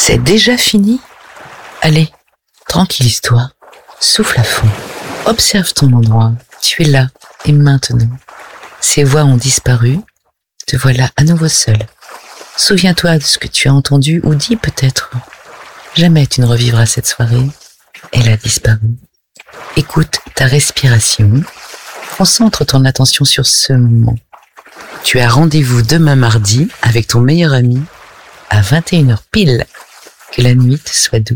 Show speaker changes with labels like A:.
A: C'est déjà fini? Allez, tranquillise-toi, souffle à fond, observe ton endroit, tu es là et maintenant. Ces voix ont disparu, te voilà à nouveau seul. Souviens-toi de ce que tu as entendu ou dit peut-être. Jamais tu ne revivras cette soirée, elle a disparu. Écoute ta respiration, concentre ton attention sur ce moment. Tu as rendez-vous demain mardi avec ton meilleur ami à 21h pile. Que la nuit te soit douce.